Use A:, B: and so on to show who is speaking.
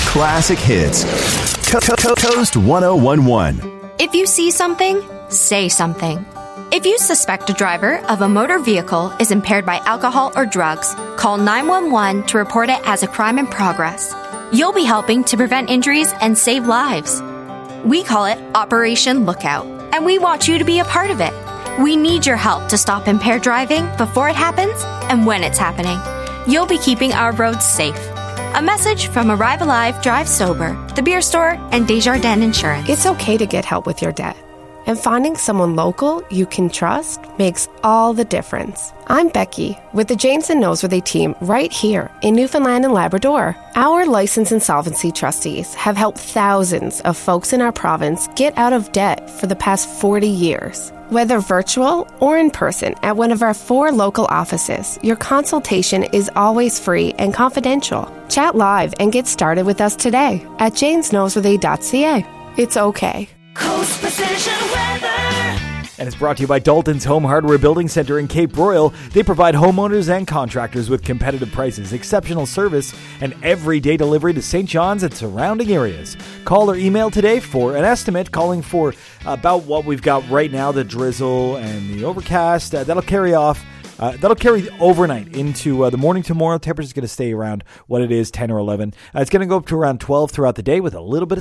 A: classic hits. Toast 1011.
B: If you see something, say something. If you suspect a driver of a motor vehicle is impaired by alcohol or drugs, call 911 to report it as a crime in progress. You'll be helping to prevent injuries and save lives. We call it Operation Lookout, and we want you to be a part of it. We need your help to stop impaired driving before it happens and when it's happening. You'll be keeping our roads safe. A message from Arrive Alive, Drive Sober, The Beer Store, and Desjardins Insurance.
C: It's okay to get help with your debt. And finding someone local you can trust makes all the difference. I'm Becky with the James and Noseworthy team right here in Newfoundland and Labrador. Our licensed insolvency trustees have helped thousands of folks in our province get out of debt for the past 40 years. Whether virtual or in person at one of our 4 local offices, your consultation is always free and confidential. Chat live and get started with us today at jamesnoseworthy.ca. It's okay.
D: Coast Precision Weather.
E: And it's brought to you by Dalton's Home Hardware Building Center in Cape Royal. They provide homeowners and contractors with competitive prices, exceptional service, and everyday delivery to St. John's and surrounding areas. Call or email today for an estimate, calling for about what we've got right now, the drizzle and the overcast. That'll carry overnight into the morning tomorrow. Temperature's going to stay around what it is, 10 or 11. It's going to go up to around 12 throughout the day with a little bit of